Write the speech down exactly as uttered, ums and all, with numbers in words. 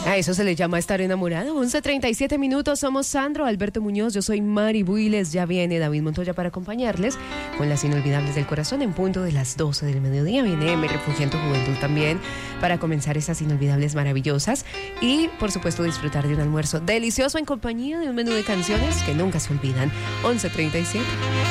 A eso se le llama estar enamorado. once treinta y siete minutos, somos Sandro, Alberto Muñoz, yo soy Mari Builes, ya viene David Montoya para acompañarles con las inolvidables del corazón en punto de las doce del mediodía. Viene Me Refugio en tu Juventud también para comenzar esas inolvidables maravillosas y, por supuesto, disfrutar de un almuerzo delicioso en compañía de un menú de canciones que nunca se olvidan. once treinta y siete.